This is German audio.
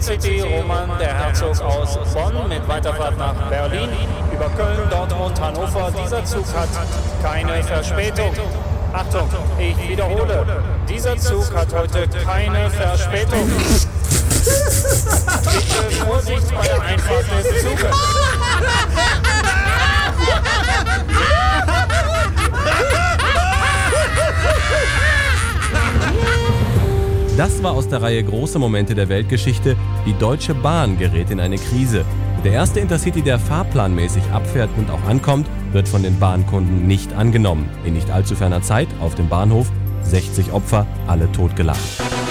Intercity Roman der Herzog aus Bonn mit Weiterfahrt nach Berlin, über Köln, Dortmund, Hannover. Dieser Zug hat keine Verspätung. Achtung, ich wiederhole, dieser Zug hat heute keine Verspätung. Bitte Vorsicht bei der Einfahrt des Zuges. Das war aus der Reihe Große Momente der Weltgeschichte. Die Deutsche Bahn gerät in eine Krise. Der erste Intercity, der fahrplanmäßig abfährt und auch ankommt, wird von den Bahnkunden nicht angenommen. In nicht allzu ferner Zeit auf dem Bahnhof 60 Opfer, alle totgelacht.